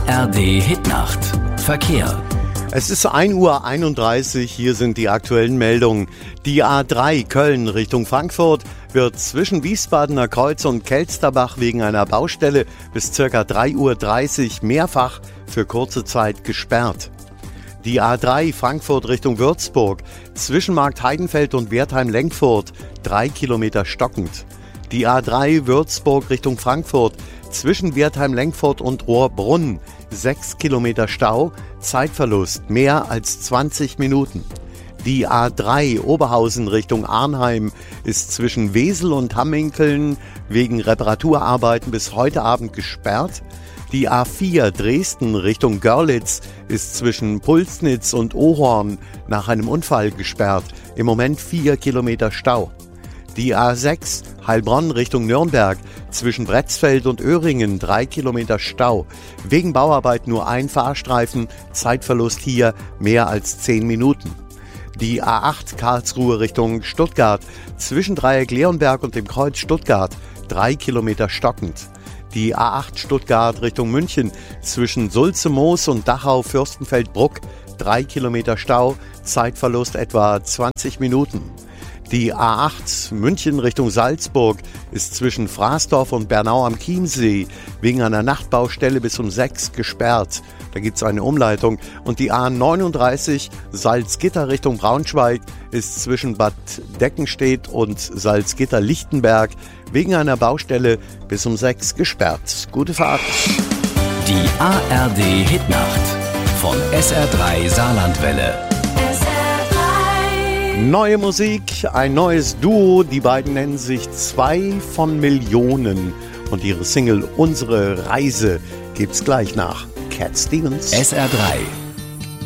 ARD Hitnacht. Verkehr. Es ist 1:31 Uhr, hier sind die aktuellen Meldungen. Die A3 Köln Richtung Frankfurt wird zwischen Wiesbadener Kreuz und Kelsterbach wegen einer Baustelle bis ca. 3:30 Uhr mehrfach für kurze Zeit gesperrt. Die A3 Frankfurt Richtung Würzburg zwischen Markt Heidenfeld und Wertheim-Lenkfurt 3 Kilometer stockend. Die A3 Würzburg Richtung Frankfurt zwischen Wertheim-Lenkfurt und Rohrbrunn 6 Kilometer Stau, Zeitverlust mehr als 20 Minuten. Die A3 Oberhausen Richtung Arnheim ist zwischen Wesel und Hamminkeln wegen Reparaturarbeiten bis heute Abend gesperrt. Die A4 Dresden Richtung Görlitz ist zwischen Pulsnitz und Ohorn nach einem Unfall gesperrt. Im Moment 4 Kilometer Stau. Die A6 Heilbronn Richtung Nürnberg zwischen Bretzfeld und Öhringen 3 Kilometer Stau. Wegen Bauarbeit nur ein Fahrstreifen, Zeitverlust hier mehr als 10 Minuten. Die A8 Karlsruhe Richtung Stuttgart zwischen Dreieck Leonberg und dem Kreuz Stuttgart 3 Kilometer stockend. Die A8 Stuttgart Richtung München zwischen Sulze-Moos und Dachau-Fürstenfeldbruck 3 Kilometer Stau, Zeitverlust etwa 20 Minuten. Die A8 München Richtung Salzburg ist zwischen Fraßdorf und Bernau am Chiemsee wegen einer Nachtbaustelle bis um 6 gesperrt. Da gibt es eine Umleitung. Und die A39 Salzgitter Richtung Braunschweig ist zwischen Bad Deckenstedt und Salzgitter-Lichtenberg wegen einer Baustelle bis um 6 gesperrt. Gute Fahrt. Die ARD Hitnacht von SR3 Saarlandwelle. Neue Musik, ein neues Duo, die beiden nennen sich 2 von Millionen und ihre Single Unsere Reise gibt's gleich nach Cat Stevens. SR3